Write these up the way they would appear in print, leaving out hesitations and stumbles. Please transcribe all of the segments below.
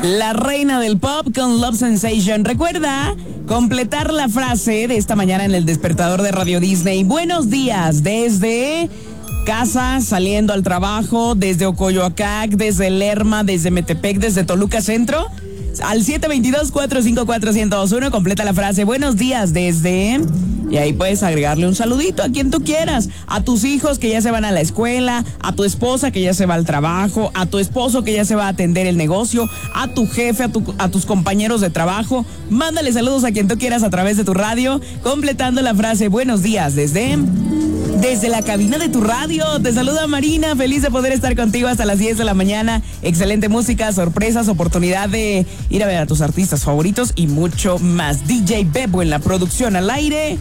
La reina del pop con Love Sensation. Recuerda completar la frase de esta mañana en el despertador de Radio Disney. Buenos días desde casa, saliendo al trabajo, desde Ocoyoacac, desde Lerma, desde Metepec, desde Toluca Centro. Al 722-454-1021 completa la frase buenos días desde... Y ahí puedes agregarle un saludito a quien tú quieras. A tus hijos que ya se van a la escuela, a tu esposa que ya se va al trabajo, a tu esposo que ya se va a atender el negocio, a tu jefe, a tus compañeros de trabajo. Mándale saludos a quien tú quieras a través de tu radio, completando la frase buenos días desde la cabina de tu radio. Te saluda Marina, feliz de poder estar contigo hasta las 10 de la mañana. Excelente música, sorpresas, oportunidad de ir a ver a tus artistas favoritos y mucho más. DJ Bebo en la producción al aire.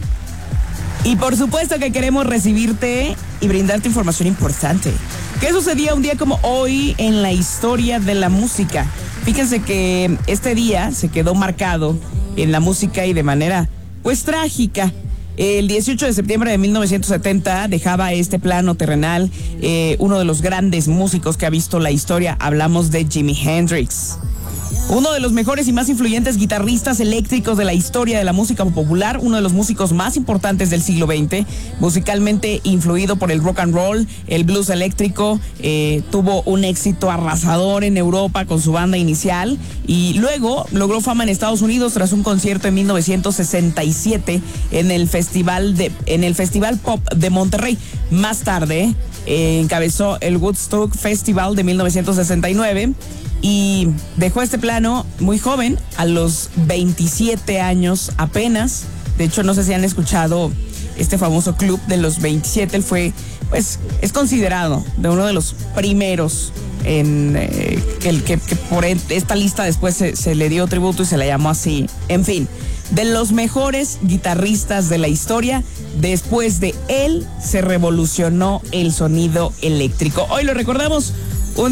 Y por supuesto que queremos recibirte y brindarte información importante. ¿Qué sucedía un día como hoy en la historia de la música? Fíjense que este día se quedó marcado en la música y de manera pues trágica. El 18 de septiembre de 1970 dejaba este plano terrenal uno de los grandes músicos que ha visto la historia. Hablamos de Jimi Hendrix. Uno de los mejores y más influyentes guitarristas eléctricos de la historia de la música popular, uno de los músicos más importantes del siglo XX, musicalmente influido por el rock and roll, el blues eléctrico, tuvo un éxito arrasador en Europa con su banda inicial y luego logró fama en Estados Unidos tras un concierto en 1967 en el Festival Pop de Monterrey. Más tarde encabezó el Woodstock Festival de 1969. Y dejó este plano muy joven, a los 27 años apenas. De hecho, no sé si han escuchado este famoso club de los 27. Él fue, pues, es considerado de uno de los primeros en que por esta lista después se le dio tributo y se le llamó así. En fin, de los mejores guitarristas de la historia. Después de él se revolucionó el sonido eléctrico. Hoy lo recordamos